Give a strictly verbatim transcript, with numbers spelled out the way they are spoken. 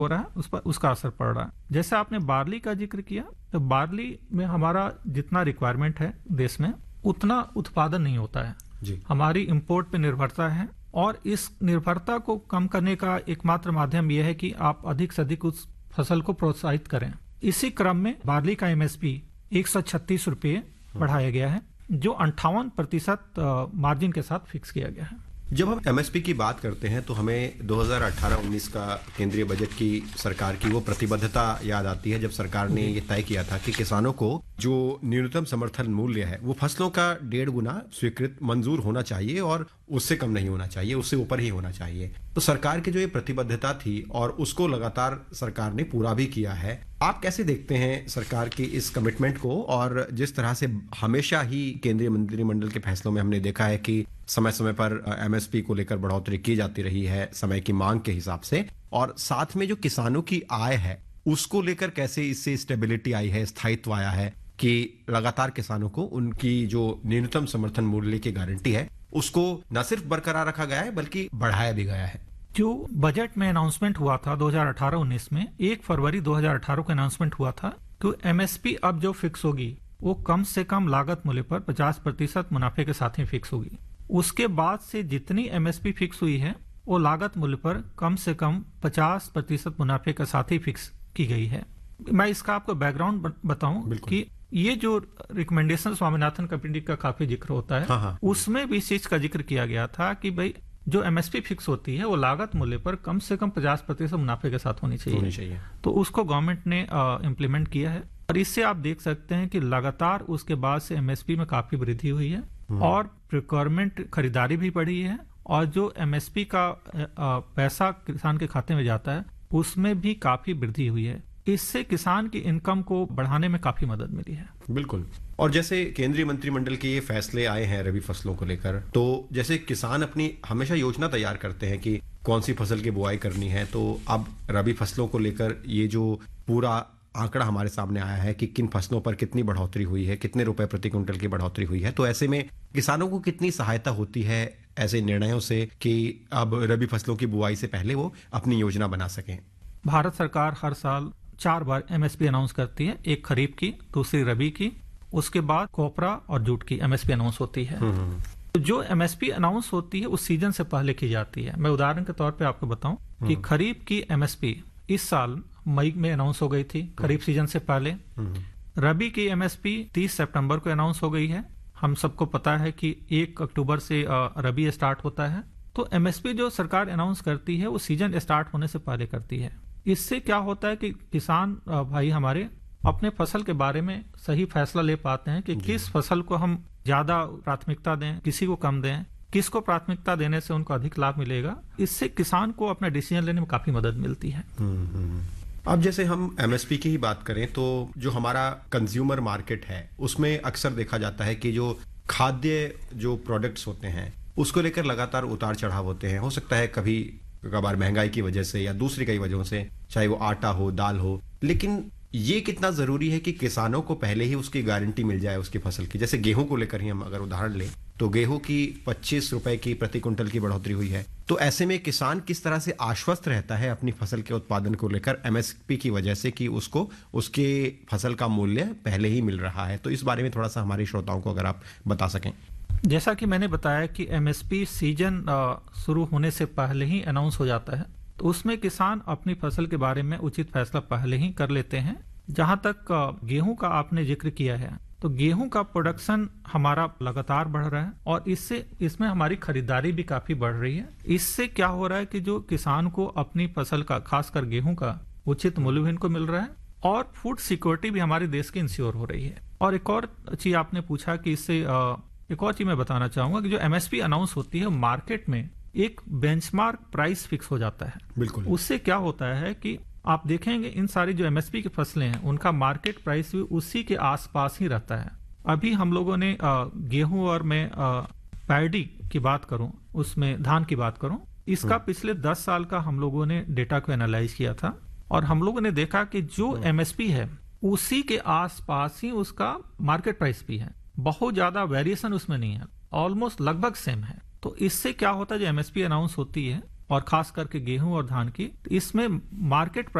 हो रहा है उस पर उसका असर पड़ रहा है। जैसे आपने बार्ली का जिक्र किया, तो बार्ली में हमारा जितना रिक्वायरमेंट है देश में उतना उत्पादन नहीं होता है जी। हमारी इंपोर्ट पे निर्भरता है, और इस निर्भरता को कम करने का एकमात्र माध्यम यह है कि आप अधिक से अधिक उस फसल को प्रोत्साहित करें। इसी क्रम में बार्ली का एमएसपी एक सौ छत्तीस रुपये बढ़ाया गया है, जो अंठावन प्रतिशत मार्जिन के साथ फिक्स किया गया है। जब हम एमएसपी की बात करते हैं तो हमें दो हज़ार अठारह उन्नीस का केंद्रीय बजट की सरकार की वो प्रतिबद्धता याद आती है, जब सरकार ने ये तय किया था कि किसानों को जो न्यूनतम समर्थन मूल्य है वो फसलों का डेढ़ गुना स्वीकृत मंजूर होना चाहिए और उससे कम नहीं होना चाहिए, उससे ऊपर ही होना चाहिए। तो सरकार की जो ये प्रतिबद्धता थी और उसको लगातार सरकार ने पूरा भी किया है। आप कैसे देखते हैं सरकार की इस कमिटमेंट को, और जिस तरह से हमेशा ही केंद्रीय मंत्रिमंडल के फैसलों में हमने देखा है कि समय समय पर एमएसपी को लेकर बढ़ोतरी की जाती रही है समय की मांग के हिसाब से, और साथ में जो किसानों की आय है उसको लेकर कैसे इससे स्टेबिलिटी आई है, स्थायित्व आया है कि लगातार किसानों को उनकी जो न्यूनतम समर्थन मूल्य की गारंटी है उसको न सिर्फ बरकरार रखा गया है बल्कि बढ़ाया भी गया है। जो बजट में अनाउंसमेंट हुआ था दो हज़ार अठारह उन्नीस में, एक फरवरी दो हज़ार अठारह को अनाउंसमेंट हुआ था कि एमएसपी अब जो फिक्स होगी वो कम से कम लागत मूल्य पर पचास प्रतिशत मुनाफे के साथ ही फिक्स होगी। उसके बाद से जितनी एमएसपी फिक्स हुई है वो लागत मूल्य पर कम से कम पचास प्रतिशत मुनाफे के साथ ही फिक्स की गई है। मैं इसका आपको बैकग्राउंड बताऊं कि ये जो रिकमेंडेशन स्वामीनाथन कमेटी का काफी जिक्र होता है, हाँ हाँ। उसमें भी इस चीज का जिक्र किया गया था कि भाई जो एमएसपी फिक्स होती है वो लागत मूल्य पर कम से कम पचास प्रतिशत मुनाफे के साथ होनी चाहिए, होनी चाहिए। तो उसको गवर्नमेंट ने इम्प्लीमेंट किया है, और इससे आप देख सकते हैं कि लगातार उसके बाद से एमएसपी में काफी वृद्धि हुई है और प्रिक्योरमेंट खरीदारी भी बढ़ी है, और जो एमएसपी का पैसा किसान के खाते में जाता है उसमें भी काफी वृद्धि हुई है। इससे किसान की इनकम को बढ़ाने में काफी मदद मिली है। बिल्कुल। और जैसे केंद्रीय मंत्रिमंडल के ये फैसले आए हैं रबी फसलों को लेकर, तो जैसे किसान अपनी हमेशा योजना तैयार करते हैं कि कौन सी फसल की बुआई करनी है, तो अब रबी फसलों को लेकर ये जो पूरा आंकड़ा हमारे सामने आया है कि किन फसलों पर कितनी बढ़ोतरी हुई है, कितने रुपए प्रति क्विंटल की बढ़ोतरी हुई है, तो ऐसे में किसानों को कितनी सहायता होती है ऐसे निर्णयों से कि अब रबी फसलों की बुआई से पहले वो अपनी योजना बना सकें। भारत सरकार हर साल चार बार एमएसपी अनाउंस करती है, एक खरीफ की, दूसरी रबी की, उसके बाद कोपरा और जूट की एमएसपी अनाउंस होती है। तो जो एमएसपी अनाउंस होती है उस सीजन से पहले की जाती है। मैं उदाहरण के तौर पे आपको बताऊं कि खरीफ की एमएसपी इस साल मई में अनाउंस हो गई थी, खरीफ सीजन से पहले। रबी की एमएसपी तीस सितंबर को अनाउंस हो गई है। हम सबको पता है कि एक अक्टूबर से रबी स्टार्ट होता है। तो एमएसपी जो सरकार अनाउंस करती है वो सीजन स्टार्ट होने से पहले करती है। इससे क्या होता है कि किसान भाई हमारे अपने फसल के बारे में सही फैसला ले पाते हैं कि किस फसल को हम ज्यादा प्राथमिकता दें, किसी को कम दें, किसको प्राथमिकता देने से उनको अधिक लाभ मिलेगा। इससे किसान को अपना डिसीजन लेने में काफी मदद मिलती है। अब जैसे हम एमएसपी की ही बात करें तो जो हमारा कंज्यूमर मार्केट है उसमें अक्सर देखा जाता है कि जो खाद्य जो प्रोडक्ट्स होते हैं उसको लेकर लगातार उतार चढ़ाव होते हैं। हो सकता है कभी कभार महंगाई की वजह से या दूसरी कई वजहों से, चाहे वो आटा हो, दाल हो, लेकिन ये कितना जरूरी है कि किसानों को पहले ही उसकी गारंटी मिल जाए उसकी फसल की। जैसे गेहूं को लेकर ही हम अगर उदाहरण लें तो गेहूं की पच्चीस रुपए की प्रति क्विंटल की बढ़ोतरी हुई है। तो ऐसे में किसान किस तरह से आश्वस्त रहता है अपनी फसल के उत्पादन को लेकर एमएसपी की वजह से कि उसको उसके फसल का मूल्य पहले ही मिल रहा है। तो इस बारे में थोड़ा सा हमारे श्रोताओं को अगर आप बता सकें। जैसा कि मैंने बताया कि एमएसपी सीजन शुरू होने से पहले ही अनाउंस हो जाता है, तो उसमें किसान अपनी फसल के बारे में उचित फैसला पहले ही कर लेते हैं। जहां तक गेहूं का आपने जिक्र किया है, तो गेहूं का प्रोडक्शन हमारा लगातार बढ़ रहा है और इससे इसमें हमारी खरीदारी भी काफी बढ़ रही है। इससे क्या हो रहा है कि जो किसान को अपनी फसल का, खासकर गेहूं का उचित मूल्य भी इनको मिल रहा है और फूड सिक्योरिटी भी हमारे देश की इंश्योर हो रही है। और एक और चीज आपने पूछा कि इससे एक और चीज मैं बताना चाहूंगा कि जो एमएसपी अनाउंस होती है मार्केट में एक बेंचमार्क प्राइस फिक्स हो जाता है। बिल्कुल। उससे क्या होता है कि आप देखेंगे इन सारी जो एमएसपी की फसलें हैं उनका मार्केट प्राइस भी उसी के आसपास ही रहता है। अभी हम लोगों ने गेहूं और मैं पैडी की बात करूं, उसमें धान की बात करूं, इसका पिछले दस साल का हम लोगों ने डेटा को एनालाइज किया था और हम लोगों ने देखा कि जो एमएसपी है उसी के आसपास ही उसका मार्केट प्राइस भी है। बहुत ज्यादा वेरिएशन उसमें नहीं है, ऑलमोस्ट लगभग सेम है। तो इससे क्या होता है, जो एमएसपी अनाउंस होती है और खास करके गेहूं और धान की, इसमें मार्केट